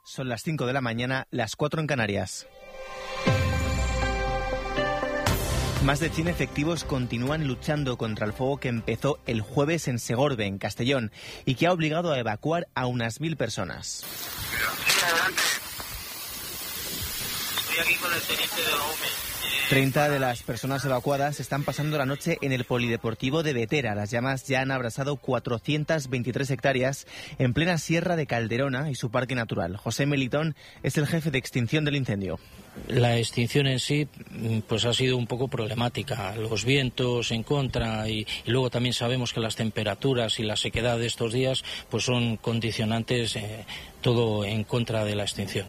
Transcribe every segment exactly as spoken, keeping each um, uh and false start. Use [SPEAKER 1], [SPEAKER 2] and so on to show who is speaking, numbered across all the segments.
[SPEAKER 1] Son las cinco de la mañana, las cuatro en Canarias. Más de cien efectivos continúan luchando contra el fuego que empezó el jueves en Segorbe, en Castellón, y que ha obligado a evacuar a unas mil personas.
[SPEAKER 2] Sí, adelante. Estoy aquí con el teniente de Gómez.
[SPEAKER 1] treinta de las personas evacuadas están pasando la noche en el polideportivo de Vetera. Las llamas ya han abrasado cuatrocientas veintitrés hectáreas en plena sierra de Calderona y su parque natural. José Melitón es el jefe de extinción del incendio.
[SPEAKER 3] La extinción en sí pues ha sido un poco problemática. Los vientos en contra y, y luego también sabemos que las temperaturas y la sequedad de estos días pues son condicionantes, eh, todo en contra de la extinción.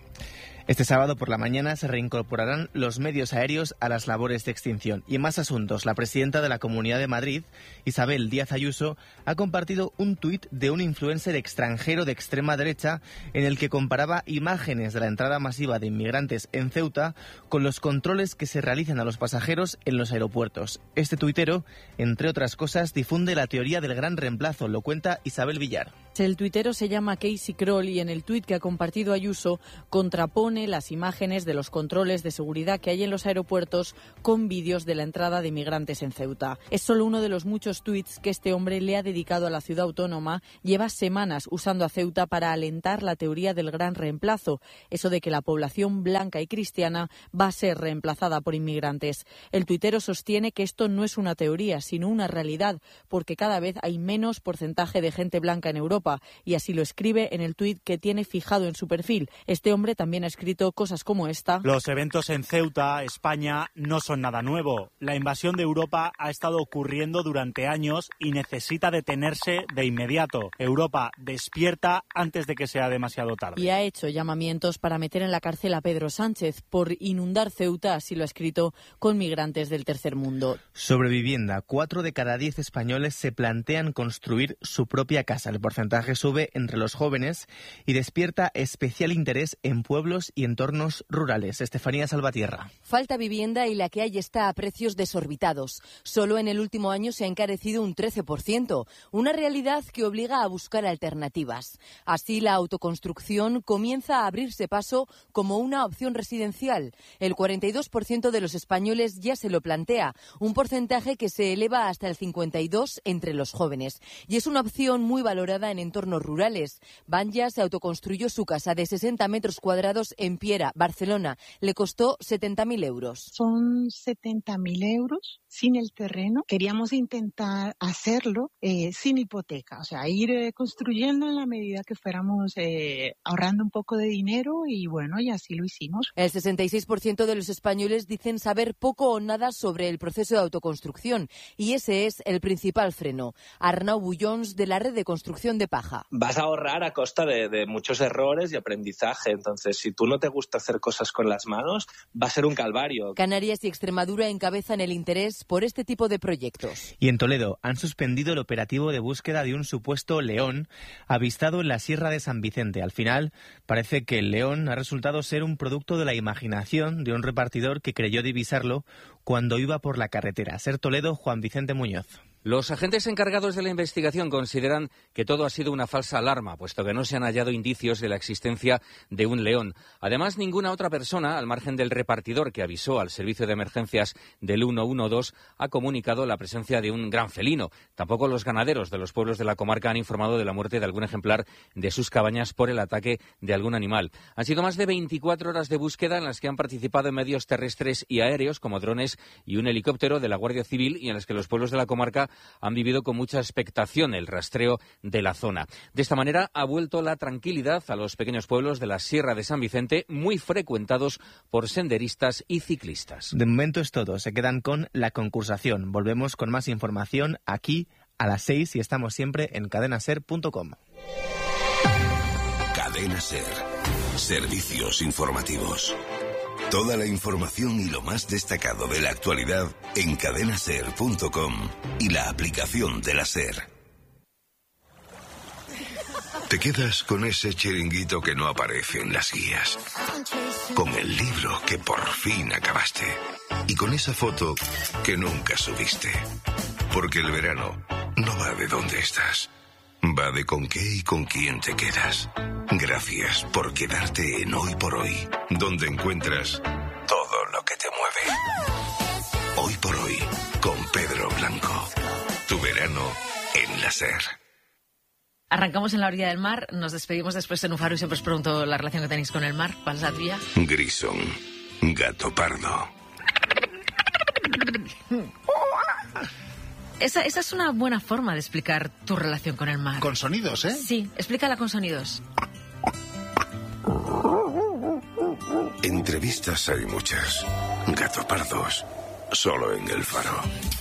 [SPEAKER 1] Este sábado por la mañana se reincorporarán los medios aéreos a las labores de extinción. Y en más asuntos, la presidenta de la Comunidad de Madrid, Isabel Díaz Ayuso, ha compartido un tuit de un influencer extranjero de extrema derecha en el que comparaba imágenes de la entrada masiva de inmigrantes en Ceuta con los controles que se realizan a los pasajeros en los aeropuertos. Este tuitero, entre otras cosas, difunde la teoría del gran reemplazo, lo cuenta Isabel Villar.
[SPEAKER 4] El tuitero se llama Casey Kroll y en el tuit que ha compartido Ayuso contrapone las imágenes de los controles de seguridad que hay en los aeropuertos con vídeos de la entrada de inmigrantes en Ceuta. Es solo uno de los muchos tuits que este hombre le ha dedicado a la ciudad autónoma. Lleva semanas usando a Ceuta para alentar la teoría del gran reemplazo, eso de que la población blanca y cristiana va a ser reemplazada por inmigrantes. El tuitero sostiene que esto no es una teoría, sino una realidad, porque cada vez hay menos porcentaje de gente blanca en Europa, y así lo escribe en el tuit que tiene fijado en su perfil. Este hombre también ha escrito cosas como esta.
[SPEAKER 5] Los eventos en Ceuta, España, no son nada nuevo. La invasión de Europa ha estado ocurriendo durante años y necesita detenerse de inmediato. Europa despierta antes de que sea demasiado tarde.
[SPEAKER 4] Y ha hecho llamamientos para meter en la cárcel a Pedro Sánchez por inundar Ceuta, así lo ha escrito, con migrantes del tercer mundo.
[SPEAKER 1] Sobre vivienda, cuatro de cada diez españoles se plantean construir su propia casa. El porcentaje sube entre los jóvenes y despierta especial interés en pueblos y entornos rurales. Estefanía Salvatierra.
[SPEAKER 6] Falta vivienda y la que hay está a precios desorbitados. Solo en el último año se ha encarecido un trece por ciento, una realidad que obliga a buscar alternativas. Así, la autoconstrucción comienza a abrirse paso como una opción residencial. El cuarenta y dos por ciento de los españoles ya se lo plantea, un porcentaje que se eleva hasta el cincuenta y dos por ciento entre los jóvenes. Y es una opción muy valorada en entornos rurales. Banja se autoconstruyó su casa de sesenta metros cuadrados en Piera, Barcelona. Le costó setenta mil euros.
[SPEAKER 7] Son setenta mil euros sin el terreno. Queríamos intentar hacerlo eh, sin hipoteca, o sea, ir eh, construyendo en la medida que fuéramos eh, ahorrando un poco de dinero y bueno, y así lo hicimos.
[SPEAKER 6] El sesenta y seis por ciento de los españoles dicen saber poco o nada sobre el proceso de autoconstrucción y ese es el principal freno. Arnau Bullons, de la red de construcción de Paja.
[SPEAKER 8] Vas a ahorrar a costa de, de muchos errores y aprendizaje. Entonces, si tú no te gusta hacer cosas con las manos, va a ser un calvario.
[SPEAKER 6] Canarias y Extremadura encabezan el interés por este tipo de proyectos.
[SPEAKER 1] Y en Toledo han suspendido el operativo de búsqueda de un supuesto león avistado en la Sierra de San Vicente. Al final, parece que el león ha resultado ser un producto de la imaginación de un repartidor que creyó divisarlo cuando iba por la carretera. Ser Toledo, Juan Vicente Muñoz.
[SPEAKER 9] Los agentes encargados de la investigación consideran que todo ha sido una falsa alarma, puesto que no se han hallado indicios de la existencia de un león. Además, ninguna otra persona, al margen del repartidor que avisó al servicio de emergencias del ciento doce, ha comunicado la presencia de un gran felino. Tampoco los ganaderos de los pueblos de la comarca han informado de la muerte de algún ejemplar de sus cabañas por el ataque de algún animal. Han sido más de veinticuatro horas de búsqueda en las que han participado en medios terrestres y aéreos, como drones y un helicóptero de la Guardia Civil, y en las que los pueblos de la comarca han vivido con mucha expectación el rastreo de la zona. De esta manera ha vuelto la tranquilidad a los pequeños pueblos de la Sierra de San Vicente, muy frecuentados por senderistas y ciclistas.
[SPEAKER 1] De momento es todo. Se quedan con la concursación. Volvemos con más información aquí a las seis y estamos siempre en cadena ser punto com.
[SPEAKER 10] Cadena Ser. Servicios informativos. Toda la información y lo más destacado de la actualidad en cadena ser punto com y la aplicación de la SER. Te quedas con ese chiringuito que no aparece en las guías, con el libro que por fin acabaste y con esa foto que nunca subiste. Porque el verano no va de dónde estás, va de con qué y con quién te quedas. Gracias por quedarte en Hoy por Hoy, donde encuentras todo lo que te mueve. Hoy por Hoy, con Pedro Blanco. Tu verano en la SER.
[SPEAKER 11] Arrancamos en la orilla del mar, nos despedimos después en un faro y siempre os pregunto la relación que tenéis con el mar. ¿Cuál es la tuya?
[SPEAKER 10] Grisón, gato pardo.
[SPEAKER 11] Esa, esa es una buena forma de explicar tu relación con el mar.
[SPEAKER 12] Con sonidos, ¿eh?
[SPEAKER 11] Sí, explícala con sonidos.
[SPEAKER 10] Entrevistas hay muchas. Gato pardos, solo en El Faro.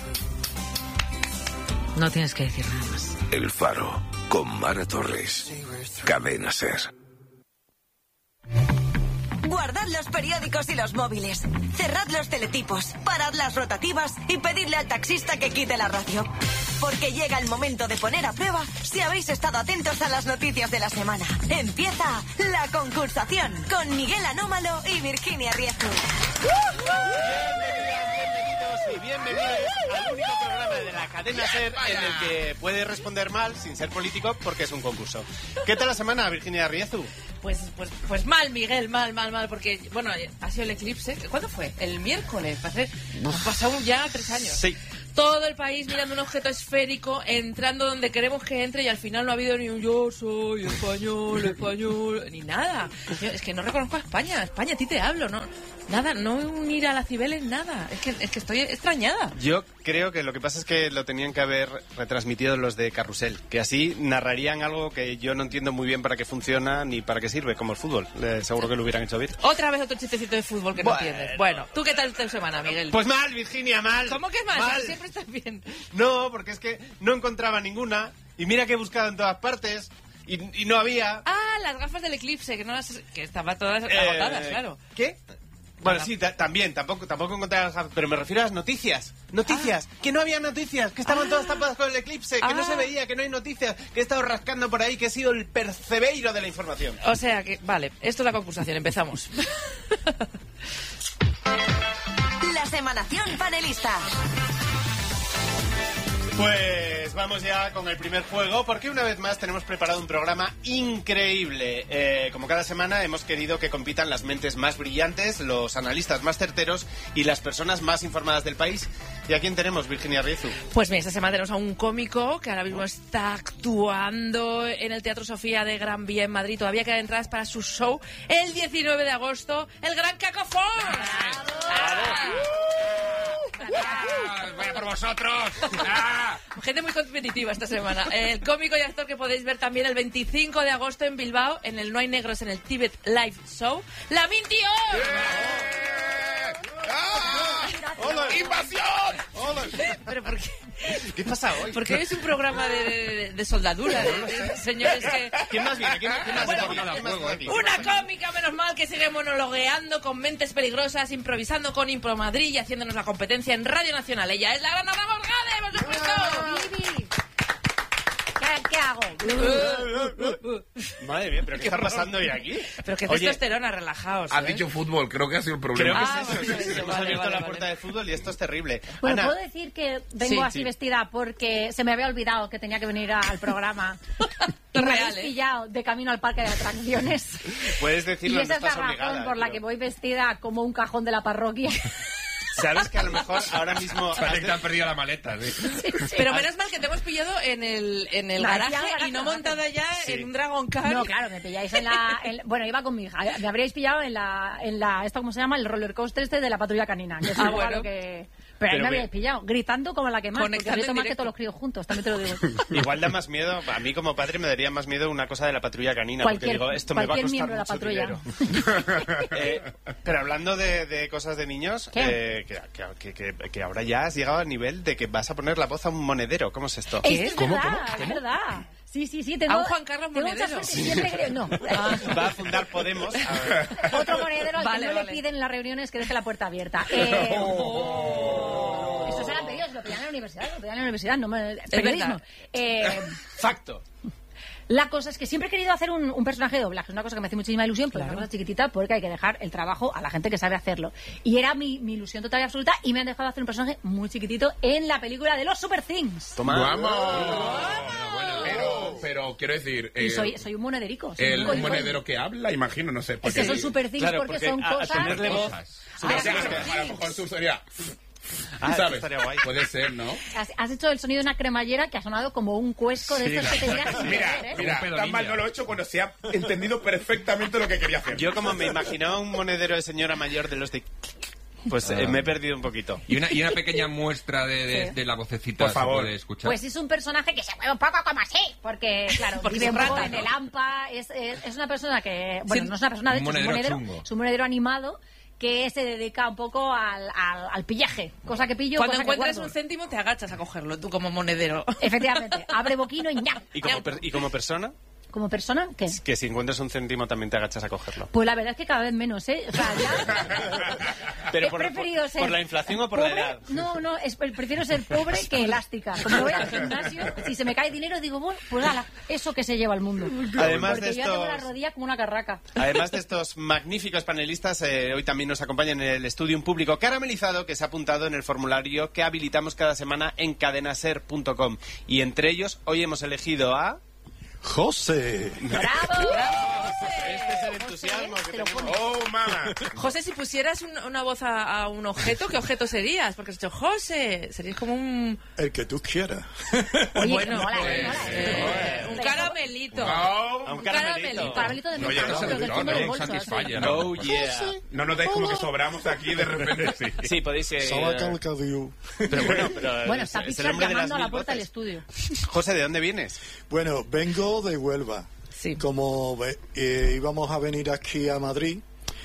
[SPEAKER 11] No tienes que decir nada más.
[SPEAKER 10] El Faro, con Mara Torres. Cadena SER.
[SPEAKER 13] Guardad los periódicos y los móviles. Cerrad los teletipos. Parad las rotativas y pedidle al taxista que quite la radio. Porque llega el momento de poner a prueba si habéis estado atentos a las noticias de la semana. Empieza la concursación con Miguel Anómalo y Virginia Riezu.
[SPEAKER 14] Y bienvenidos al único programa de la cadena SER en el que puede responder mal sin ser político porque es un concurso. ¿Qué tal la semana, Virginia Riezu?
[SPEAKER 15] Pues, pues, pues mal, Miguel, mal, mal, mal, porque, bueno, ha sido el eclipse. ¿Cuándo fue? El miércoles. Hace, han pasado ya tres años.
[SPEAKER 14] Sí.
[SPEAKER 15] Todo el país mirando un objeto esférico, entrando donde queremos que entre y al final no ha habido ni un yo soy español, español, ni nada. Yo, es que no reconozco a España. España, a ti te hablo, ¿no? Nada, no unir a la Cibeles, nada. Es que, es que estoy extrañada.
[SPEAKER 14] Yo creo que lo que pasa es que lo tenían que haber retransmitido los de Carrusel, que así narrarían algo que yo no entiendo muy bien para qué funciona ni para qué sirve, como el fútbol. Eh, seguro que lo hubieran hecho bien.
[SPEAKER 15] Otra vez otro chistecito de fútbol que no
[SPEAKER 14] Bueno.
[SPEAKER 15] entiendes. Bueno, ¿tú qué tal tu semana, Miguel?
[SPEAKER 14] Pues mal, Virginia, mal.
[SPEAKER 15] ¿Cómo que mal?
[SPEAKER 14] Mal.
[SPEAKER 15] Siempre estás bien.
[SPEAKER 14] No, porque es que no encontraba ninguna y mira que he buscado en todas partes y, y no había.
[SPEAKER 15] Ah, las gafas del eclipse, que no las, que estaban todas
[SPEAKER 14] Eh,
[SPEAKER 15] agotadas, claro.
[SPEAKER 14] ¿Qué? Bueno, sí, ta- también, tampoco tampoco encontré las gafas, pero me refiero a las noticias. Noticias, que no había noticias, que estaban
[SPEAKER 15] Ah.
[SPEAKER 14] todas tapadas con el eclipse, que no
[SPEAKER 15] Ah.
[SPEAKER 14] se veía, que no hay noticias, que he estado rascando por ahí, que he sido el percebeiro de la información.
[SPEAKER 15] O sea que, vale, esto es la concursación, empezamos.
[SPEAKER 13] La semanación panelista.
[SPEAKER 14] Pues vamos ya con el primer juego, porque una vez más tenemos preparado un programa increíble. Eh, como cada semana hemos querido que compitan las mentes más brillantes, los analistas más certeros y las personas más informadas del país. ¿Y a quién tenemos, Virginia Riezu?
[SPEAKER 15] Pues bien, esta semana tenemos a un cómico que ahora mismo está actuando en el Teatro Sofía de Gran Vía en Madrid. Todavía quedan entradas para su show el diecinueve de agosto, el Gran Cacofón.
[SPEAKER 16] ¡Vaya por vosotros!
[SPEAKER 15] Gente muy competitiva esta semana. El cómico y actor que podéis ver también el veinticinco de agosto en Bilbao, en el No hay negros, en el Tibet Live Show, La Mintió.
[SPEAKER 16] ¡Invasión!
[SPEAKER 15] ¿Pero por qué?
[SPEAKER 14] ¿Qué pasa hoy?
[SPEAKER 15] Porque es un programa de, de, de soldadura, de, de señores que...
[SPEAKER 14] ¿Quién más viene? ¿Quién, quién más
[SPEAKER 15] Bueno,
[SPEAKER 14] viene? ¿Quién más viene aquí?
[SPEAKER 15] Una cómica, menos mal, que sigue monologueando con mentes peligrosas, improvisando con Impro Madrid y haciéndonos la competencia en Radio Nacional. Ella es la gran Ana Morgade, por supuesto.
[SPEAKER 11] ¿Qué, qué hago?
[SPEAKER 14] Madre mía, ¿pero qué está pasando hoy aquí?
[SPEAKER 15] Pero que
[SPEAKER 14] Oye,
[SPEAKER 15] testosterona, relajaos.
[SPEAKER 16] Has
[SPEAKER 15] ¿eh?
[SPEAKER 16] dicho fútbol, creo que ha sido el
[SPEAKER 14] Creo
[SPEAKER 16] problema.
[SPEAKER 14] que
[SPEAKER 15] Ah,
[SPEAKER 14] es eso.
[SPEAKER 15] vale,
[SPEAKER 14] sí, sí, hemos
[SPEAKER 15] vale,
[SPEAKER 14] abierto
[SPEAKER 15] vale,
[SPEAKER 14] la
[SPEAKER 15] vale.
[SPEAKER 14] puerta de fútbol y esto es terrible.
[SPEAKER 17] Bueno,
[SPEAKER 14] Ana,
[SPEAKER 17] puedo decir que vengo
[SPEAKER 15] Sí,
[SPEAKER 17] así
[SPEAKER 14] sí.
[SPEAKER 17] vestida porque se me había olvidado que tenía que venir al programa. Y me
[SPEAKER 15] Real,
[SPEAKER 17] habéis
[SPEAKER 15] ¿eh?
[SPEAKER 17] pillado de camino al parque de atracciones.
[SPEAKER 14] puedes decirlo,
[SPEAKER 17] Y esa
[SPEAKER 14] no
[SPEAKER 17] es la
[SPEAKER 14] estás
[SPEAKER 17] razón
[SPEAKER 14] obligada.
[SPEAKER 17] por la
[SPEAKER 14] pero-
[SPEAKER 17] que voy vestida como un cajón de la parroquia.
[SPEAKER 14] Sabes que a lo mejor ahora mismo... has
[SPEAKER 16] Parece
[SPEAKER 14] de-
[SPEAKER 16] que te has perdido la maleta, sí.
[SPEAKER 15] Pero menos mal que te hemos pillado en el, en el
[SPEAKER 17] No,
[SPEAKER 15] garaje
[SPEAKER 17] ya, garaje,
[SPEAKER 15] y no
[SPEAKER 17] garaje.
[SPEAKER 15] montada ya
[SPEAKER 14] Sí.
[SPEAKER 15] en un Dragon Car.
[SPEAKER 17] No, claro, me pilláis en la... en- bueno, iba con mi hija. Me habríais pillado en la... En la ¿esto cómo se llama? El roller coaster este de la patrulla canina. Que es
[SPEAKER 15] Ah,
[SPEAKER 17] un poco
[SPEAKER 15] bueno.
[SPEAKER 17] lo que... Pero ahí
[SPEAKER 14] Pero
[SPEAKER 17] me
[SPEAKER 14] ve-
[SPEAKER 17] habíais pillado, gritando como la que más. Porque
[SPEAKER 15] Conectando
[SPEAKER 17] grito
[SPEAKER 15] en
[SPEAKER 17] más que
[SPEAKER 15] directo.
[SPEAKER 17] todos los críos juntos, también te lo digo.
[SPEAKER 14] Igual da más miedo, a mí como padre me daría más miedo una cosa de la patrulla canina, porque
[SPEAKER 17] Cualquier-
[SPEAKER 14] digo, esto me va a
[SPEAKER 17] cualquier
[SPEAKER 14] costar
[SPEAKER 17] miembro de la
[SPEAKER 14] mucho
[SPEAKER 17] patrulla.
[SPEAKER 14] dinero. Eh, pero hablando de, de cosas de niños,
[SPEAKER 17] ¿Qué?
[SPEAKER 14] eh, que, que, que- que ahora ya has llegado al nivel de que vas a poner la voz a un monedero. ¿Cómo es esto?
[SPEAKER 17] Es, es
[SPEAKER 16] ¿Cómo,
[SPEAKER 17] verdad,
[SPEAKER 16] cómo,
[SPEAKER 17] es
[SPEAKER 16] cómo?
[SPEAKER 17] verdad. Sí, sí, sí. Tengo,
[SPEAKER 15] A un Juan Carlos
[SPEAKER 17] tengo mucha
[SPEAKER 15] Monedero.
[SPEAKER 17] suerte, siempre creo- No.
[SPEAKER 14] Va a fundar Podemos. A ver.
[SPEAKER 17] Otro monedero al
[SPEAKER 15] Vale,
[SPEAKER 17] que no
[SPEAKER 15] vale.
[SPEAKER 17] le piden en las reuniones que deje la puerta abierta. Eh, Esto se lo han pedido, se lo pedían en la universidad, se lo pedían en la universidad, no me... Periodismo.
[SPEAKER 15] verdad.
[SPEAKER 17] Eh,
[SPEAKER 14] Facto.
[SPEAKER 17] La cosa es que siempre he querido hacer un, un personaje de doblaje. Es una cosa que me hace muchísima ilusión, pero es una cosa chiquitita porque hay que dejar el trabajo a la gente que sabe hacerlo. Y era mi, mi ilusión total y absoluta y me han dejado hacer un personaje muy chiquitito en la película de los Super Things.
[SPEAKER 14] Toma.
[SPEAKER 16] ¡Vamos! Pero, pero quiero decir...
[SPEAKER 17] Y
[SPEAKER 16] eh,
[SPEAKER 17] soy, soy un monederico. Soy
[SPEAKER 16] el
[SPEAKER 17] un
[SPEAKER 16] monedero que habla, imagino, no sé.
[SPEAKER 17] Es
[SPEAKER 16] Porque,
[SPEAKER 17] que son super things
[SPEAKER 14] Claro,
[SPEAKER 17] porque,
[SPEAKER 14] porque
[SPEAKER 17] son
[SPEAKER 14] a- a
[SPEAKER 17] cosas...
[SPEAKER 14] tenerle voz-
[SPEAKER 16] O sea, a lo mejor tú sería...
[SPEAKER 14] Ah,
[SPEAKER 16] ¿sabes?
[SPEAKER 14] estaría guay.
[SPEAKER 16] Puede ser, ¿no?
[SPEAKER 17] Has, has hecho el sonido de una cremallera que ha sonado como un cuesco de
[SPEAKER 16] Sí,
[SPEAKER 17] estos que te miras sin
[SPEAKER 16] Mira,
[SPEAKER 17] querer, ¿eh?
[SPEAKER 16] mira, tan mal no lo he hecho cuando se ha entendido perfectamente lo que quería hacer.
[SPEAKER 14] Yo como me imaginaba un monedero de señora mayor de los de... Pues eh,
[SPEAKER 12] Ah.
[SPEAKER 14] me he perdido un poquito.
[SPEAKER 12] Y una, y una pequeña muestra de, de,
[SPEAKER 17] Sí.
[SPEAKER 12] de la vocecita
[SPEAKER 14] Por favor.
[SPEAKER 12] se puede escuchar.
[SPEAKER 17] Pues es un personaje que se mueve un poco como así, porque, claro,
[SPEAKER 15] Porque
[SPEAKER 17] vive
[SPEAKER 15] es
[SPEAKER 17] un poco
[SPEAKER 15] rata,
[SPEAKER 17] en
[SPEAKER 15] ¿no?
[SPEAKER 17] el hampa, es, es, es una persona que, bueno,
[SPEAKER 15] Sí,
[SPEAKER 17] no es una persona, de
[SPEAKER 12] un
[SPEAKER 17] hecho, es un
[SPEAKER 12] monedero
[SPEAKER 17] monedero,
[SPEAKER 12] chungo.
[SPEAKER 17] es un monedero animado que se dedica un poco al, al, al pillaje, cosa que pillo,
[SPEAKER 15] Cuando
[SPEAKER 17] cosa que
[SPEAKER 15] encuentras
[SPEAKER 17] guardo.
[SPEAKER 15] un céntimo te agachas a cogerlo, tú como monedero.
[SPEAKER 17] Efectivamente, abre boquino y ñam.
[SPEAKER 14] ¿Y como, per- y como persona?
[SPEAKER 17] Como persona, ¿qué?
[SPEAKER 14] Que si encuentras un céntimo también te agachas a cogerlo.
[SPEAKER 17] Pues la verdad es que cada vez menos, ¿eh? O sea, ya
[SPEAKER 14] Pero
[SPEAKER 17] he
[SPEAKER 14] por,
[SPEAKER 17] preferido
[SPEAKER 14] por-
[SPEAKER 17] ser
[SPEAKER 14] por la inflación o por
[SPEAKER 17] pobre.
[SPEAKER 14] la edad.
[SPEAKER 17] No, no, es- prefiero ser pobre que elástica. Como voy al gimnasio, si se me cae dinero, digo, bueno, pues ala, eso que se lleva al mundo.
[SPEAKER 14] Además
[SPEAKER 17] Porque
[SPEAKER 14] de
[SPEAKER 17] yo ya tengo
[SPEAKER 14] estos-
[SPEAKER 17] la rodilla como una carraca.
[SPEAKER 14] Además de estos magníficos panelistas, eh, hoy también nos acompaña en el estudio un público caramelizado que se ha apuntado en el formulario que habilitamos cada semana en cadenaser punto com. Y entre ellos, hoy hemos elegido a...
[SPEAKER 18] José.
[SPEAKER 17] ¡Bravo!
[SPEAKER 14] Este es el entusiasmo que tenemos.
[SPEAKER 16] ¡Oh, mamá!
[SPEAKER 15] José, si pusieras un- una voz a, a un objeto, ¿qué objeto serías? Porque has dicho José, serías como un...
[SPEAKER 18] El que tú quieras.
[SPEAKER 17] Oye,
[SPEAKER 15] Bueno,
[SPEAKER 17] mola,
[SPEAKER 15] pues,
[SPEAKER 17] mola,
[SPEAKER 15] eh, un caramelito.
[SPEAKER 14] No,
[SPEAKER 15] un
[SPEAKER 14] un
[SPEAKER 15] caramelito.
[SPEAKER 17] Caramelito de
[SPEAKER 16] No,
[SPEAKER 17] menta,
[SPEAKER 16] ya no
[SPEAKER 17] ¿no?
[SPEAKER 16] se
[SPEAKER 17] Pero del
[SPEAKER 16] no,
[SPEAKER 17] fondo
[SPEAKER 16] no,
[SPEAKER 17] del
[SPEAKER 16] un
[SPEAKER 17] bolso, así.
[SPEAKER 16] Satisfyer, ¿no?
[SPEAKER 14] Oh, yeah.
[SPEAKER 16] No nos deis como que sobramos aquí y de repente sí.
[SPEAKER 14] Sí, podéis... eh,
[SPEAKER 18] Sala Calcadiu.
[SPEAKER 14] pero bueno, pero
[SPEAKER 17] Bueno,
[SPEAKER 14] es-
[SPEAKER 17] está
[SPEAKER 14] es el
[SPEAKER 17] Pixar
[SPEAKER 14] hombre de las
[SPEAKER 17] llamando a la
[SPEAKER 14] mil
[SPEAKER 17] puerta del
[SPEAKER 14] voces.
[SPEAKER 17] estudio.
[SPEAKER 14] José, ¿de dónde vienes?
[SPEAKER 18] Bueno, vengo de Huelva.
[SPEAKER 15] Sí.
[SPEAKER 18] Como ve- eh, íbamos a venir aquí a Madrid,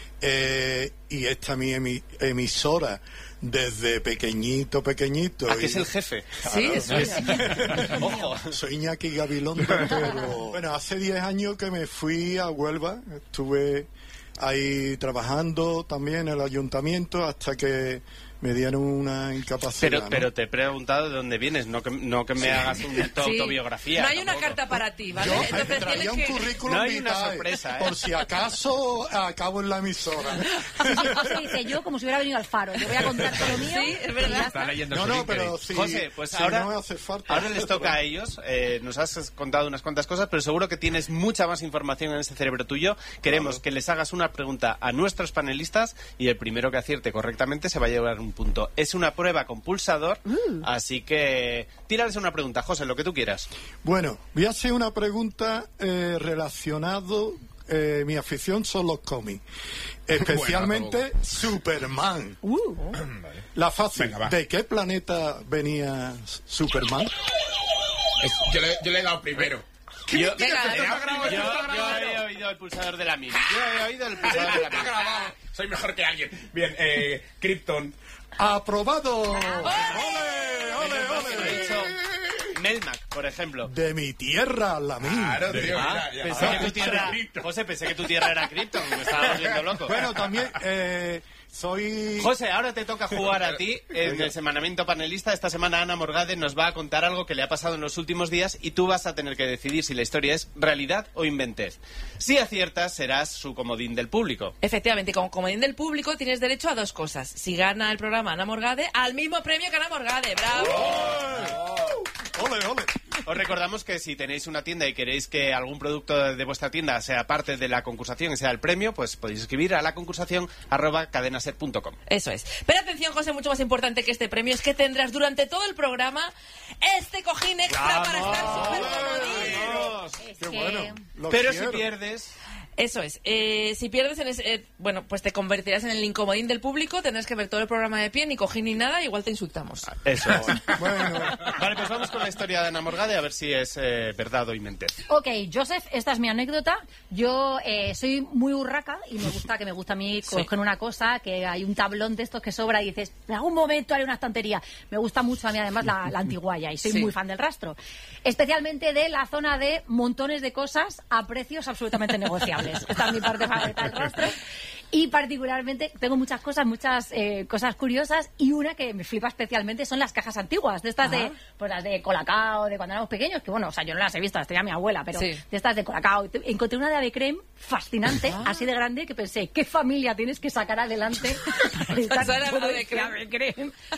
[SPEAKER 18] eh, y esta mi emi- emisora desde pequeñito, pequeñito.
[SPEAKER 14] Aquí
[SPEAKER 18] y-
[SPEAKER 14] es el jefe.
[SPEAKER 15] Sí, eso es.
[SPEAKER 14] Ojo.
[SPEAKER 18] Soy Iñaki Gabilondo, pero bueno, hace diez años que me fui a Huelva, estuve ahí trabajando también en el ayuntamiento hasta que me dieron una incapacidad.
[SPEAKER 14] Pero,
[SPEAKER 18] ¿no?
[SPEAKER 14] pero te he preguntado de dónde vienes, no que, no que me hagas una
[SPEAKER 15] Sí.
[SPEAKER 14] autobiografía.
[SPEAKER 15] No hay una
[SPEAKER 14] tampoco.
[SPEAKER 15] carta para ti, ¿vale?
[SPEAKER 18] Yo
[SPEAKER 15] Entonces
[SPEAKER 18] traía
[SPEAKER 15] tienes
[SPEAKER 18] un
[SPEAKER 15] que...
[SPEAKER 18] currículum
[SPEAKER 14] No hay una
[SPEAKER 18] vitae,
[SPEAKER 14] sorpresa, ¿eh?
[SPEAKER 18] por si acaso acabo en la emisora.
[SPEAKER 17] Sí, sí, José dice yo como si hubiera venido al faro. Yo voy a contar todo lo mío.
[SPEAKER 15] Sí, es
[SPEAKER 17] y
[SPEAKER 15] verdad.
[SPEAKER 17] ya
[SPEAKER 12] Está
[SPEAKER 17] está.
[SPEAKER 12] leyendo
[SPEAKER 18] No,
[SPEAKER 12] su
[SPEAKER 18] no,
[SPEAKER 12] LinkedIn.
[SPEAKER 18] pero si,
[SPEAKER 14] José, pues
[SPEAKER 18] si
[SPEAKER 14] ahora,
[SPEAKER 18] no me hace falta.
[SPEAKER 14] ahora les toca a ellos. Eh, nos has contado unas cuantas cosas, pero seguro que tienes mucha más información en ese cerebro tuyo. Queremos
[SPEAKER 18] Claro.
[SPEAKER 14] que les hagas una pregunta a nuestros panelistas y el primero que acierte correctamente se va a llevar un punto. Es una prueba con pulsador, así que tírales una pregunta, José, lo que tú quieras.
[SPEAKER 18] Bueno, voy a hacer una pregunta eh, relacionado. Eh, mi afición son los cómics, especialmente Superman. La fácil.
[SPEAKER 16] Venga, va.
[SPEAKER 18] ¿De qué planeta venía Superman?
[SPEAKER 16] Es- yo, le, yo le he dado primero.
[SPEAKER 14] Yo,
[SPEAKER 15] Venga,
[SPEAKER 14] yo-
[SPEAKER 15] está grabado,
[SPEAKER 14] yo-
[SPEAKER 15] está
[SPEAKER 14] yo
[SPEAKER 15] grabado.
[SPEAKER 14] he oído el pulsador de la mil. Yo he oído el pulsador de la mil.
[SPEAKER 16] Soy mejor que alguien. Bien, eh, Krypton.
[SPEAKER 18] ¡Aprobado! ¡Ole,
[SPEAKER 14] He dicho Melmac, por ejemplo.
[SPEAKER 18] De mi tierra, la mía.
[SPEAKER 16] Claro, tío.
[SPEAKER 14] Ah,
[SPEAKER 16] mira, ya.
[SPEAKER 14] pensé
[SPEAKER 16] Ah,
[SPEAKER 14] que tu tierra,
[SPEAKER 16] Krypton.
[SPEAKER 14] José, pensé que tu tierra era Krypton, me estaba volviendo loco.
[SPEAKER 18] Bueno, también eh, soy...
[SPEAKER 14] José, ahora te toca jugar a ti en el semanamiento panelista. Esta semana Ana Morgade nos va a contar algo que le ha pasado en los últimos días y tú vas a tener que decidir si la historia es realidad o inventez. Si aciertas, serás su comodín del público.
[SPEAKER 15] Efectivamente, como comodín del público tienes derecho a dos cosas. Si gana el programa Ana Morgade, al mismo premio que Ana Morgade. ¡Bravo!
[SPEAKER 18] ¡Ole, ole!
[SPEAKER 14] Os recordamos que si tenéis una tienda y queréis que algún producto de vuestra tienda sea parte de la concursación y sea el premio, pues podéis escribir a la concursación arroba cadenaser punto com.
[SPEAKER 15] Eso es. Pero atención, José, mucho más importante que este premio es que tendrás durante todo el programa este cojín extra para estar súper comodín.
[SPEAKER 17] Es
[SPEAKER 18] ¡Qué
[SPEAKER 17] que-
[SPEAKER 18] bueno! Lo
[SPEAKER 14] Pero si
[SPEAKER 18] quiero.
[SPEAKER 14] pierdes...
[SPEAKER 15] Eso es. Eh, si pierdes, en ese, eh, bueno, pues te convertirás en el incomodín del público, tendrás que ver todo el programa de pie, ni cojín ni nada, igual te insultamos.
[SPEAKER 14] Eso.
[SPEAKER 18] Bueno,
[SPEAKER 14] Vale, pues vamos con la historia de Ana Morgade a ver si es eh, verdad o inventez.
[SPEAKER 17] Ok, Joseph, esta es mi anécdota. Yo eh, soy muy urraca y me gusta que me gusta a mí coger una cosa, que hay un tablón de estos que sobra y dices, en algún momento haré una estantería. Me gusta mucho a mí además la, la antiguaya y soy
[SPEAKER 15] Sí.
[SPEAKER 17] muy fan del rastro. Especialmente de la zona de montones de cosas a precios absolutamente negociables. Esta es mi parte favorita del rastro. Y particularmente tengo muchas cosas, muchas eh, cosas curiosas y una que me flipa especialmente son las cajas antiguas, de estas de, pues las de Colacao, de cuando éramos pequeños, que bueno, o sea, yo no las he visto, las tenía mi abuela, pero
[SPEAKER 15] Sí.
[SPEAKER 17] de estas de Colacao. Encontré una de Ave Creme fascinante, así de grande, que pensé, ¿qué familia tienes que sacar adelante para
[SPEAKER 15] Pasar a
[SPEAKER 17] todo
[SPEAKER 15] Ave
[SPEAKER 17] este Ave Creme?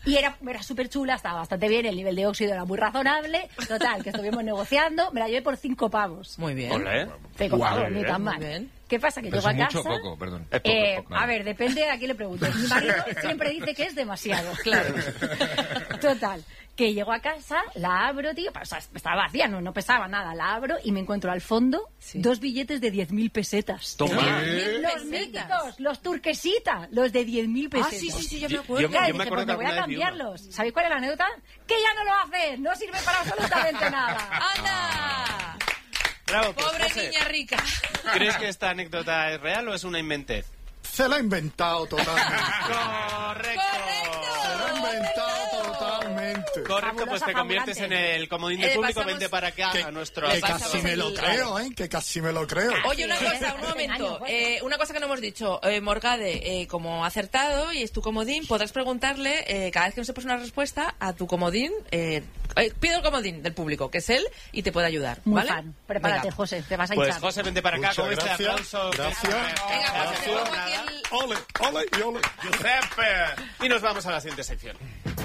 [SPEAKER 17] Y era, era súper chula, estaba bastante bien, el nivel de óxido era muy razonable. Total, que estuvimos negociando, me la llevé por cinco pavos.
[SPEAKER 11] Muy bien.
[SPEAKER 14] Olé.
[SPEAKER 17] Cinco
[SPEAKER 14] Guau,
[SPEAKER 17] pavos, ni
[SPEAKER 14] bien.
[SPEAKER 17] tan
[SPEAKER 11] Muy
[SPEAKER 17] mal.
[SPEAKER 11] bien.
[SPEAKER 17] ¿Qué pasa? Que
[SPEAKER 12] Pero
[SPEAKER 17] llego a
[SPEAKER 12] es
[SPEAKER 17] casa...
[SPEAKER 12] mucho o poco, perdón.
[SPEAKER 14] Es poco,
[SPEAKER 17] Eh,
[SPEAKER 14] es poco.
[SPEAKER 17] a ver, depende a quién le preguntes. Mi marido siempre dice que es demasiado.
[SPEAKER 11] Claro.
[SPEAKER 17] Total, que llego a casa, la abro, tío, o sea, estaba vacía, no, no pesaba nada, la abro y me encuentro al fondo dos billetes de diez mil pesetas.
[SPEAKER 14] Toma.
[SPEAKER 11] ¿Qué?
[SPEAKER 17] Los
[SPEAKER 11] Pesetas.
[SPEAKER 17] míticos, los turquesita, los de diez mil
[SPEAKER 11] Ah,
[SPEAKER 17] pesetas.
[SPEAKER 11] sí, sí, sí, yo
[SPEAKER 14] Yo-
[SPEAKER 11] me acuerdo.
[SPEAKER 14] yo-
[SPEAKER 17] Claro,
[SPEAKER 14] me
[SPEAKER 17] dije,
[SPEAKER 14] acuerdo
[SPEAKER 17] pues me
[SPEAKER 14] que
[SPEAKER 17] voy a
[SPEAKER 14] alguna vez vi uno.
[SPEAKER 17] cambiarlos. ¿Sabéis cuál es la anécdota? Que ya no lo hace, no sirve para absolutamente nada.
[SPEAKER 11] ¡Anda!
[SPEAKER 14] Bravo, pues,
[SPEAKER 11] Pobre
[SPEAKER 14] José.
[SPEAKER 11] niña rica.
[SPEAKER 14] ¿Crees que esta anécdota es real o es una inventez?
[SPEAKER 18] Se la ha inventado totalmente.
[SPEAKER 14] Correcto.
[SPEAKER 18] Se la ha inventado totalmente.
[SPEAKER 14] Correcto, pues te conviertes en el comodín del
[SPEAKER 11] Eh,
[SPEAKER 14] público.
[SPEAKER 11] pasamos-
[SPEAKER 14] Vente para acá
[SPEAKER 18] Que,
[SPEAKER 14] a nuestro...
[SPEAKER 18] que
[SPEAKER 11] Le pasamos
[SPEAKER 18] casi me
[SPEAKER 11] el-
[SPEAKER 18] lo creo, ¿eh? Que casi me lo creo.
[SPEAKER 11] Oye, una
[SPEAKER 17] Sí,
[SPEAKER 11] cosa,
[SPEAKER 17] ¿eh?
[SPEAKER 11] un
[SPEAKER 17] Hace
[SPEAKER 11] momento.
[SPEAKER 17] años,
[SPEAKER 11] Eh, una cosa que no hemos dicho. Eh, Morgade, eh, como ha acertado y es tu comodín, podrás preguntarle, eh, cada vez que no sepas una respuesta, a tu comodín. Eh, eh, pido el comodín del público, que es él, y te puede ayudar.
[SPEAKER 17] Muy
[SPEAKER 11] ¿vale?
[SPEAKER 17] fan. Prepárate,
[SPEAKER 11] Venga.
[SPEAKER 17] José, te vas a
[SPEAKER 14] Pues
[SPEAKER 17] hinchar.
[SPEAKER 14] José, vente para acá
[SPEAKER 18] Muchas
[SPEAKER 14] con este
[SPEAKER 18] gracias.
[SPEAKER 14] aplauso.
[SPEAKER 18] Gracias.
[SPEAKER 11] Venga, pues te
[SPEAKER 14] Gracias.
[SPEAKER 11] pongo aquí el-
[SPEAKER 18] Ole, ole y ole.
[SPEAKER 14] Giuseppe. Y nos vamos a la siguiente sección.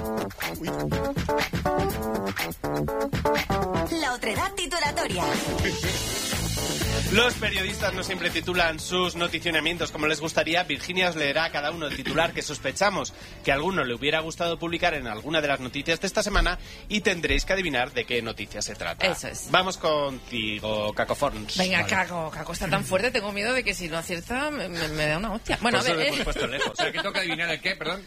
[SPEAKER 13] La otredad titulatoria.
[SPEAKER 14] Los periodistas no siempre titulan sus noticionamientos como les gustaría. Virginia os leerá a cada uno el titular que sospechamos que a alguno le hubiera gustado publicar en alguna de las noticias de esta semana y tendréis que adivinar de qué noticia se trata.
[SPEAKER 11] Eso es.
[SPEAKER 14] Vamos contigo, Cacoforns.
[SPEAKER 11] Venga,
[SPEAKER 14] Vale.
[SPEAKER 11] Caco, Caco está tan fuerte, tengo miedo de que si no acierta me, me- me da una hostia. Bueno,
[SPEAKER 14] Por
[SPEAKER 11] a
[SPEAKER 14] eso
[SPEAKER 11] ver,
[SPEAKER 14] le hemos
[SPEAKER 11] eh,
[SPEAKER 14] puesto lejos.
[SPEAKER 12] O sea, que toca adivinar el qué, perdón.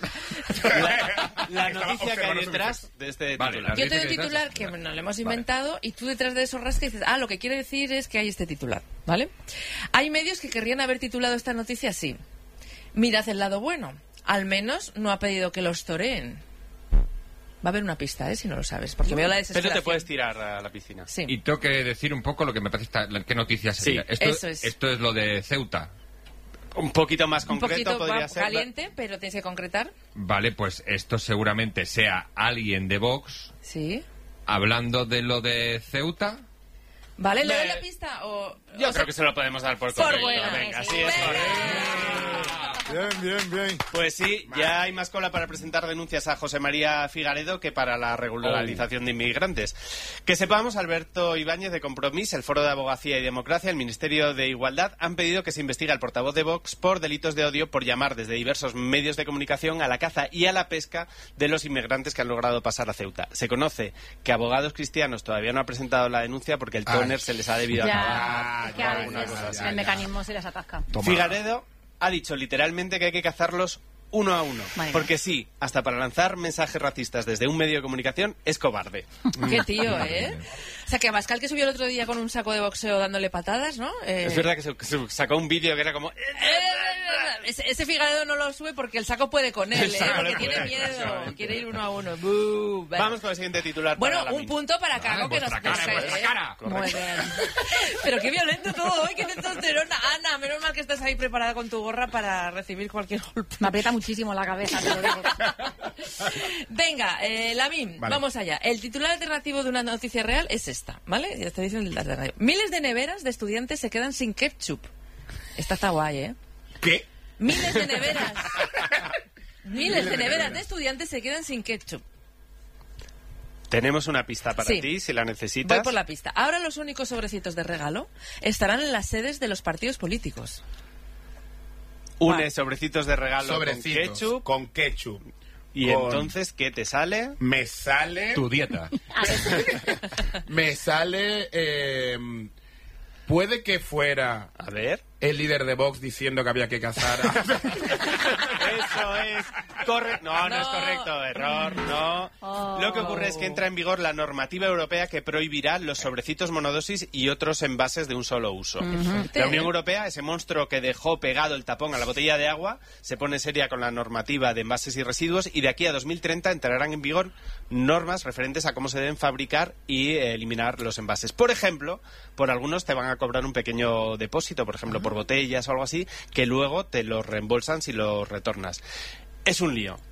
[SPEAKER 14] La, la
[SPEAKER 12] Estaba
[SPEAKER 14] noticia que hay
[SPEAKER 12] observando su
[SPEAKER 14] detrás de este
[SPEAKER 12] Vale,
[SPEAKER 14] titular.
[SPEAKER 11] yo te doy un
[SPEAKER 12] que detrás-
[SPEAKER 11] titular que nos lo hemos inventado y tú detrás de eso rascas y dices, ah, lo que quiere decir es que hay este titular, ¿vale? Hay medios que querrían haber titulado esta noticia así. Mirad el lado bueno. Al menos no ha pedido que los toreen. Va a haber una pista, ¿eh? Si no lo sabes, porque veo la
[SPEAKER 14] Pero
[SPEAKER 11] desesperación.
[SPEAKER 14] te puedes tirar a la piscina.
[SPEAKER 11] Sí.
[SPEAKER 12] Y tengo que decir un poco lo que me parece esta, la- qué noticia sería.
[SPEAKER 14] Sí,
[SPEAKER 12] esto,
[SPEAKER 11] eso es.
[SPEAKER 12] esto es lo de Ceuta.
[SPEAKER 14] Un poquito más
[SPEAKER 11] Un
[SPEAKER 14] concreto
[SPEAKER 11] poquito
[SPEAKER 14] podría
[SPEAKER 11] va-
[SPEAKER 14] ser.
[SPEAKER 11] caliente, pero tienes que concretar.
[SPEAKER 12] Vale, pues esto seguramente sea alguien de Vox
[SPEAKER 11] Sí.
[SPEAKER 12] hablando de lo de Ceuta.
[SPEAKER 11] ¿Vale? ¿Le doy
[SPEAKER 14] Me-
[SPEAKER 11] la pista? O,
[SPEAKER 14] Yo
[SPEAKER 11] o
[SPEAKER 14] creo
[SPEAKER 11] sea,
[SPEAKER 14] que se lo podemos dar por
[SPEAKER 11] Por
[SPEAKER 14] correcto.
[SPEAKER 11] buena,
[SPEAKER 14] Venga,
[SPEAKER 11] sí.
[SPEAKER 14] sí, es
[SPEAKER 11] Venga.
[SPEAKER 14] correcto.
[SPEAKER 18] Bien, bien, bien.
[SPEAKER 14] Pues sí, ya hay más cola para presentar denuncias a José María Figaredo que para la regularización de inmigrantes. Que sepamos, Alberto Ibáñez de Compromís, el Foro de Abogacía y Democracia, el Ministerio de Igualdad han pedido que se investigue al portavoz de Vox por delitos de odio por llamar desde diversos medios de comunicación a la caza y a la pesca de los inmigrantes que han logrado pasar a Ceuta. Se conoce que Abogados Cristianos todavía no ha presentado la denuncia porque el toner se les ha debido
[SPEAKER 17] Ya,
[SPEAKER 14] acabar.
[SPEAKER 17] es que a
[SPEAKER 14] alguna cosa
[SPEAKER 17] veces
[SPEAKER 14] así.
[SPEAKER 17] el mecanismo se les atasca.
[SPEAKER 14] Figaredo ha dicho literalmente que hay que cazarlos uno a uno.
[SPEAKER 17] Vale.
[SPEAKER 14] Porque sí, hasta para lanzar mensajes racistas desde un medio de comunicación es cobarde.
[SPEAKER 11] Qué tío, ¿eh? O sea, que Abascal, que subió el otro día con un saco de boxeo dándole patadas, ¿no? Eh,
[SPEAKER 14] Es verdad que se, que se sacó un vídeo que era como...
[SPEAKER 11] eh, Ese, ese Figaredo no lo sube porque el saco puede con él,
[SPEAKER 14] El
[SPEAKER 11] ¿eh?
[SPEAKER 14] saco
[SPEAKER 11] Porque
[SPEAKER 14] le
[SPEAKER 11] tiene
[SPEAKER 14] puede,
[SPEAKER 11] miedo.
[SPEAKER 14] efectivamente.
[SPEAKER 11] Quiere ir uno a uno. Bú, venga.
[SPEAKER 14] Vamos con el siguiente titular.
[SPEAKER 11] Bueno,
[SPEAKER 14] para la
[SPEAKER 11] un
[SPEAKER 14] min.
[SPEAKER 11] punto para Caco, que nos...
[SPEAKER 12] vuestra cara,
[SPEAKER 11] nos-
[SPEAKER 12] vuestra
[SPEAKER 11] ¿eh?
[SPEAKER 12] cara.
[SPEAKER 11] Muy bien. Pero qué violento todo hoy, qué testosterona. Ana, menos mal que estás ahí preparada con tu gorra para recibir cualquier golpe.
[SPEAKER 17] Me aprieta muchísimo la cabeza, te lo digo.
[SPEAKER 11] Venga, eh, Lamin,
[SPEAKER 12] Vale.
[SPEAKER 11] vamos allá. El titular alternativo de una noticia real es esta, ¿vale? Ya está diciendo el alternativo. Miles de neveras de estudiantes se quedan sin ketchup. Esta está guay, ¿eh?
[SPEAKER 16] ¿Qué?
[SPEAKER 11] Miles de neveras. Miles de neveras de estudiantes se quedan sin ketchup.
[SPEAKER 14] Tenemos una pista para
[SPEAKER 11] Sí.
[SPEAKER 14] ti, si la necesitas.
[SPEAKER 11] Voy por la pista. Ahora los únicos sobrecitos de regalo estarán en las sedes de los partidos políticos.
[SPEAKER 14] Une
[SPEAKER 11] Vale.
[SPEAKER 14] sobrecitos de regalo
[SPEAKER 16] Sobrecitos.
[SPEAKER 14] con ketchup.
[SPEAKER 16] Con ketchup.
[SPEAKER 14] Y
[SPEAKER 16] Con-
[SPEAKER 14] entonces, ¿qué te sale?
[SPEAKER 16] Me sale...
[SPEAKER 12] Tu dieta.
[SPEAKER 16] Me sale... eh, puede que fuera
[SPEAKER 14] A ver.
[SPEAKER 16] el líder de Vox diciendo que había que cazar...
[SPEAKER 14] Eso es correcto. No, no, es
[SPEAKER 11] No.
[SPEAKER 14] correcto. Error, no.
[SPEAKER 17] Oh.
[SPEAKER 14] Lo que ocurre es que entra en vigor la normativa europea que prohibirá los sobrecitos monodosis y otros envases de un solo uso. La Unión Europea, ese monstruo que dejó pegado el tapón a la botella de agua, se pone seria con la normativa de envases y residuos y de aquí a dos mil treinta entrarán en vigor normas referentes a cómo se deben fabricar y eh, eliminar los envases. Por ejemplo, por algunos te van a cobrar un pequeño depósito, por ejemplo, por botellas o algo así, que luego te lo reembolsan si lo retornas. Es un lío.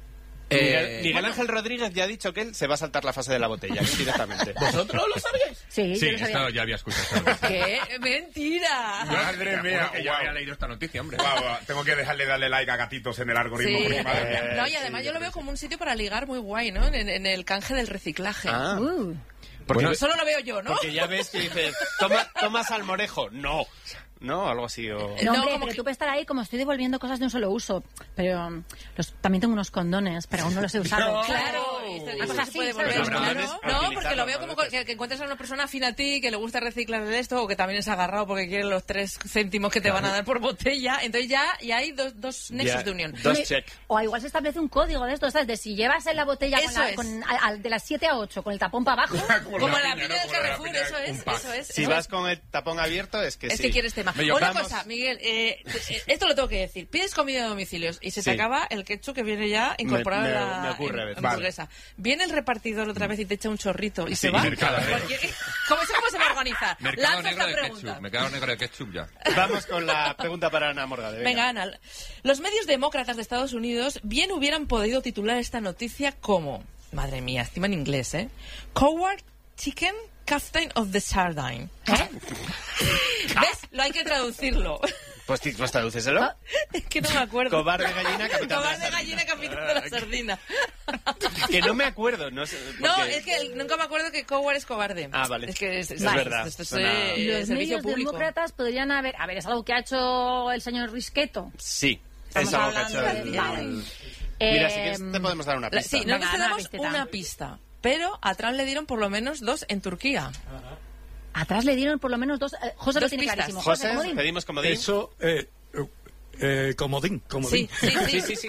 [SPEAKER 14] Miguel, Miguel Ángel Rodríguez ya ha dicho que él se va a saltar la fase de la botella, directamente.
[SPEAKER 12] ¿Vosotros lo sabíais?
[SPEAKER 17] Sí,
[SPEAKER 12] Sí,
[SPEAKER 17] yo lo sabía.
[SPEAKER 12] esto ya había escuchado.
[SPEAKER 11] ¡Qué mentira!
[SPEAKER 16] Madre
[SPEAKER 12] Te
[SPEAKER 16] mía,
[SPEAKER 12] juro que ya
[SPEAKER 16] guau.
[SPEAKER 12] había leído esta noticia, hombre.
[SPEAKER 16] Guau, guau, tengo que dejarle darle like a gatitos en el algoritmo.
[SPEAKER 11] Sí.
[SPEAKER 16] Porque, madre mía.
[SPEAKER 11] No, y además yo lo veo como un sitio para ligar muy guay, ¿no? En, en el canje del reciclaje.
[SPEAKER 14] Ah.
[SPEAKER 17] Uh.
[SPEAKER 14] Porque,
[SPEAKER 11] Bueno, solo lo veo yo, ¿no?
[SPEAKER 14] porque ya ves que dices, toma, toma salmorejo. No. No, algo así. O...
[SPEAKER 17] No,
[SPEAKER 11] No,
[SPEAKER 17] hombre,
[SPEAKER 11] como
[SPEAKER 17] pero
[SPEAKER 11] que-
[SPEAKER 17] tú puedes estar ahí como estoy devolviendo cosas de un solo uso. Pero um, los, también tengo unos condones, pero aún no los he usado.
[SPEAKER 14] No.
[SPEAKER 11] Claro, y esto- y
[SPEAKER 17] Una
[SPEAKER 11] eso
[SPEAKER 17] cosa
[SPEAKER 11] se puede
[SPEAKER 17] así,
[SPEAKER 11] volver,
[SPEAKER 17] ¿sabes?
[SPEAKER 14] Pero
[SPEAKER 11] claro.
[SPEAKER 14] habrá
[SPEAKER 11] No,
[SPEAKER 14] utilizarlo,
[SPEAKER 11] porque lo veo
[SPEAKER 14] a
[SPEAKER 11] como
[SPEAKER 14] veces.
[SPEAKER 11] que, que encuentres a una persona afín a ti, que le gusta reciclar de esto, o que también es agarrado porque quiere los tres céntimos que te van a dar por botella. Entonces ya, ya hay dos, dos nexos
[SPEAKER 14] Ya,
[SPEAKER 11] de unión.
[SPEAKER 14] dos
[SPEAKER 17] Hombre,
[SPEAKER 14] check.
[SPEAKER 17] O igual se establece un código de esto, ¿sabes? De si llevas en la botella con
[SPEAKER 11] Eso
[SPEAKER 17] la-
[SPEAKER 11] es.
[SPEAKER 17] con- al- al- de las siete a ocho con el tapón para abajo.
[SPEAKER 11] Como
[SPEAKER 12] la
[SPEAKER 11] la
[SPEAKER 12] piña,
[SPEAKER 11] piña
[SPEAKER 12] ¿no?
[SPEAKER 11] del
[SPEAKER 12] Como la
[SPEAKER 11] Carrefour,
[SPEAKER 12] piña,
[SPEAKER 11] eso es,
[SPEAKER 12] un pack.
[SPEAKER 11] eso es.
[SPEAKER 14] Si
[SPEAKER 11] eso
[SPEAKER 14] vas
[SPEAKER 11] es.
[SPEAKER 14] con el tapón abierto, es que
[SPEAKER 11] Es
[SPEAKER 14] sí.
[SPEAKER 11] que quieres tema.
[SPEAKER 12] Venga,
[SPEAKER 11] Una
[SPEAKER 14] vamos.
[SPEAKER 11] cosa, Miguel, eh, eh, esto lo tengo que decir. Pides comida de domicilios y se te
[SPEAKER 14] Sí.
[SPEAKER 11] acaba el ketchup que viene ya incorporado
[SPEAKER 14] Me- me-
[SPEAKER 11] en la
[SPEAKER 14] me ocurre a
[SPEAKER 11] en-
[SPEAKER 14] veces.
[SPEAKER 11] hamburguesa. Viene el repartidor otra vez y te echa un chorrito y se
[SPEAKER 14] Sí,
[SPEAKER 11] va.
[SPEAKER 12] Mercado Negro.
[SPEAKER 11] Cualquier- ¿Cómo, eso ¿Cómo se va a organizar?
[SPEAKER 12] Mercado
[SPEAKER 11] Lanza
[SPEAKER 12] negro
[SPEAKER 11] esta
[SPEAKER 12] de
[SPEAKER 11] pregunta.
[SPEAKER 12] ketchup. Mercado negro de ketchup ya.
[SPEAKER 14] Vamos con la pregunta para Ana Morgade.
[SPEAKER 11] Venga, Ana. Los medios demócratas de Estados Unidos bien hubieran podido titular esta noticia como, madre mía, encima en inglés, ¿eh? Coward Chicken Captain of the Sardine. ¿Eh? ¿Ves? Lo hay que traducirlo.
[SPEAKER 14] Pues, sí, pues tradúceselo.
[SPEAKER 11] Es que no me acuerdo.
[SPEAKER 14] Cobarde gallina, capitán de la
[SPEAKER 11] Cobarde
[SPEAKER 14] sardina.
[SPEAKER 11] gallina, capitán de la sardina.
[SPEAKER 14] Que no me acuerdo. No, sé,
[SPEAKER 11] No,
[SPEAKER 14] porque-
[SPEAKER 11] es que el- nunca me acuerdo que Coward es cobarde.
[SPEAKER 14] Ah, vale.
[SPEAKER 11] Es que es, es-
[SPEAKER 14] Es verdad.
[SPEAKER 11] Esto es
[SPEAKER 14] Suena-
[SPEAKER 11] eh,
[SPEAKER 17] Los
[SPEAKER 11] servicio
[SPEAKER 17] medios
[SPEAKER 11] público.
[SPEAKER 17] demócratas podrían haber... A ver, es algo que ha hecho el señor Risqueto.
[SPEAKER 14] Sí.
[SPEAKER 17] Estamos
[SPEAKER 14] Es algo que ha
[SPEAKER 17] hablando
[SPEAKER 14] hecho
[SPEAKER 17] de-
[SPEAKER 14] el-
[SPEAKER 17] vale.
[SPEAKER 14] el-
[SPEAKER 17] Eh,
[SPEAKER 14] Mira, si quieres te podemos dar una
[SPEAKER 11] La-
[SPEAKER 14] pista.
[SPEAKER 11] sí, nosotros
[SPEAKER 17] Venga,
[SPEAKER 11] te
[SPEAKER 17] una
[SPEAKER 11] damos
[SPEAKER 17] pistita.
[SPEAKER 11] una pista. Pero atrás le dieron por lo menos dos en Turquía.
[SPEAKER 17] Atrás le dieron por lo menos dos... eh, José lo
[SPEAKER 11] Dos
[SPEAKER 17] tiene
[SPEAKER 11] pistas.
[SPEAKER 17] clarísimo.
[SPEAKER 14] José,
[SPEAKER 17] comodín.
[SPEAKER 14] pedimos comodín.
[SPEAKER 18] Eso, eh, eh, comodín, comodín.
[SPEAKER 11] Sí, sí, sí.
[SPEAKER 14] Sí, sí, sí.